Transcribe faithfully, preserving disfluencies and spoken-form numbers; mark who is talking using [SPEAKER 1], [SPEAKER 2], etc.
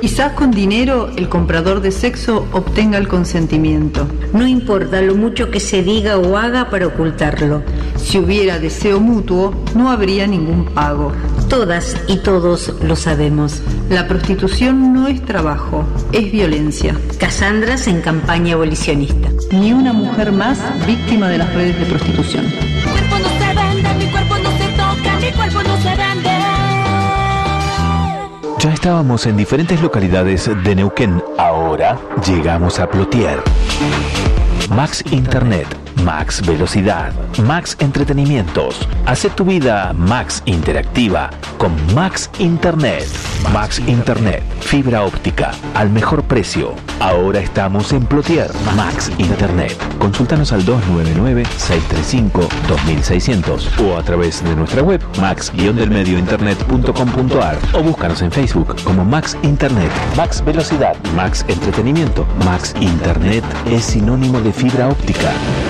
[SPEAKER 1] Quizás con dinero el comprador de sexo obtenga el consentimiento.
[SPEAKER 2] No importa lo mucho que se diga o haga para ocultarlo.
[SPEAKER 1] Si hubiera deseo mutuo, no habría ningún pago.
[SPEAKER 2] Todas y todos lo sabemos.
[SPEAKER 1] La prostitución no es trabajo, es violencia.
[SPEAKER 2] Casandras en campaña abolicionista.
[SPEAKER 1] Ni una mujer más víctima de las redes de prostitución.
[SPEAKER 3] Mi cuerpo no se vende, mi cuerpo no se toca, mi cuerpo no se vende.
[SPEAKER 4] Ya estábamos en diferentes localidades de Neuquén. Ahora llegamos a Plotier. Max Internet, Max Velocidad, Max Entretenimientos. Haz tu vida Max Interactiva con Max Internet. Max Internet, fibra óptica, al mejor precio. Ahora estamos en Plotier. Max Internet. Consúltanos al dos nueve nueve, seis tres cinco, dos seis cero cero o a través de nuestra web max guion del medio internet punto com punto a r o búscanos en Facebook como Max Internet. Max Velocidad, Max Entretenimiento, Max Internet es sinónimo de fibra óptica.